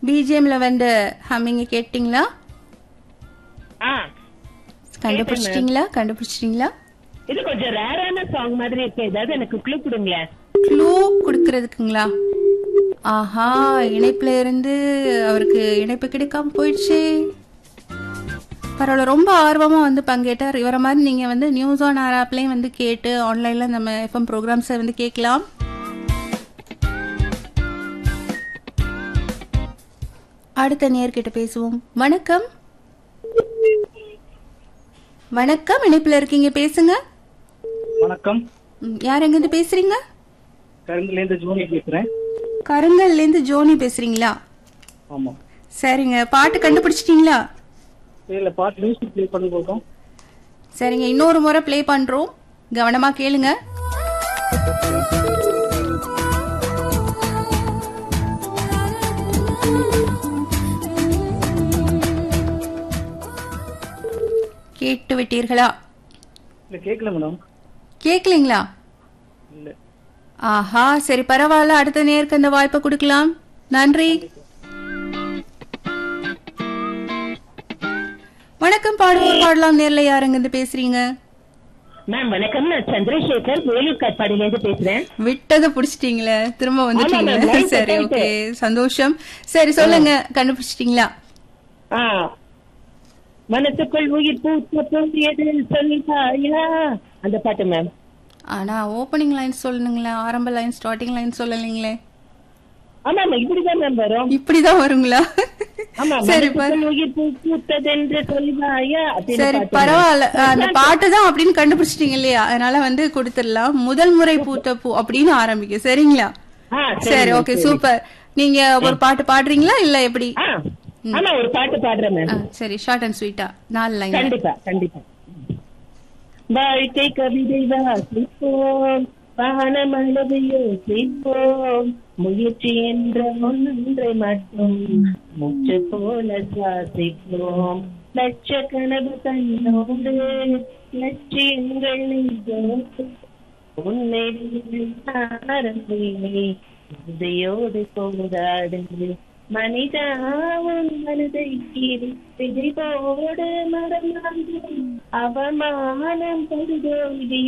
பிஜிஎம்ல வந்து ஹம்மிங்க கேட்டிங்களா? ஆ கண்டுபிடிச்சிட்டீங்களா? இது கொஞ்சம் ரேரான சாங் மாதிரி இருக்கு. ஏதாவது எனக்கு க்ளூ கொடுங்களேன். க்ளூ கொடுக்கறதுக்குங்களா? ஆஹா, இணைப்புல இருந்து அவருக்கு இணைப்பு கிடைக்காம போயிடுச்சு. பரவாயில்ல, ரொம்ப ஆர்வமா வந்து பங்கேற்றார். இவரை மாதிரி நீங்க வந்து நியூஸ் ஆன் ஏர் ஆப்லயும் வந்து கேட்டு ஆன்லைன்ல நம்ம எஃப்எம் ப்ரோக்ராம்ஸை வந்து கேட்கலாம். அடுத்த நேர்கிட்ட பேசுவோம். வணக்கம். இணைப்புல இருக்கீங்க, பேசுங்க. வணக்கம். யார் எங்க இருந்து பேசுறீங்க? கருங்கல்லேருந்து ஜோனி பேசுறேன். கருங்கல்ல இருந்து ஜோனி பேசுறீங்களா? ஆமா. சரிங்க, பாட்டு கண்டுபிடிச்சிட்டீங்களா? இல்ல, பாட்டு மியூசிக் ப்ளே பண்ணி போட்டோம். சரிங்க, இன்னொரு முறை ப்ளே பண்றோம், கவனமா கேளுங்க. கேட்டு விட்டீர்களா? இல்ல, கேட்கல மேடம். கேட்கலீங்களா? இல்ல. ஆஹா, சரி பரவாயில்ல, அடுத்த நேருக்கு அந்த வாய்ப்பை கொடுக்கலாம். நன்றி. வணக்கம், பாடலாம் நேர்ல யாருங்க இருந்து பேசுறீங்க? மேம் வணக்கம், நான் சந்திரசேகர் வேலூர் காட்பாடியில இருந்து பேசுறேன். விட்டதை புடிச்சிட்டீங்களே, திரும்ப வந்துட்டீங்க. சரி, ஓகே, சந்தோஷம். சரி சொல்லுங்க, கண்டுபிடிச்சிட்டீங்களா? மனசுக்குள் உயிர் பூத்தது சொல்லிட்டாயா, அந்த பாட்டு மேம். ஆனா ஓப்பனிங் லைன் சொல்லணுங்களே, ஆரம்ப லைன், ஸ்டார்டிங் லைன் சொல்லலீங்களே. ஆமா, இப்படிதான் மேம் வரும். இப்படிதான் வருங்களா? சரி, சரி பரவாயில்ல, அந்த பாட்டு தான் அப்படின்னு கண்டுபிடிச்சிட்டீங்க இல்லையா, அதனால வந்து கொடுத்துடலாம். முதல் முறை பூத்த பூ அப்படின்னு ஆரம்பிக்கும், சரிங்களா? சரி, ஓகே, சூப்பர். நீங்க ஒரு பாட்டு பாடுறீங்களா இல்ல எப்படி? ஒரு பாட்டு பாடுறேன். சரி, ஷார்ட் அண்ட் ஸ்வீட்டா 4 லைன். கண்டிப்பா. வாழ்க்கை கவிதை வாசிப்போம், வானமளவு யோசிப்போம், முயற்சி என்ற ஒன்றை மட்டும் முச்சு போல சுவாசிப்போம், லட்ச கனவு தன்னோடு லட்சியங்கள் உன்னை இதையோடு போராடு மனிதாவும் மனதை போடு மறந்து அவமானம் படுதோடி.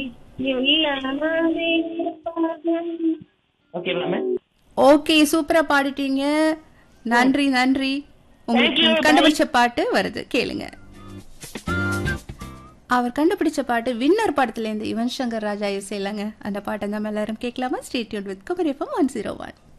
ஓகே, சூப்பரா பாடிட்டீங்க. நன்றி. உங்களுக்கு கண்டுபிடிச்ச பாட்டு வருது, கேளுங்க. அவர் கண்டுபிடிச்ச பாட்டு வின்னர் படத்துல இருந்து யுவன் சங்கர் ராஜா இசைலங்க. அந்த பாட்டை நம்ம எல்லாரும் கேட்கலாமா? Stay tuned with Kumari FM 101.